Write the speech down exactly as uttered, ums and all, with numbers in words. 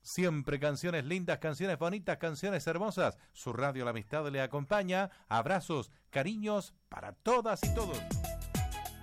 Siempre canciones lindas, canciones bonitas, canciones hermosas. Su radio La Amistad le acompaña. Abrazos, cariños para todas y todos.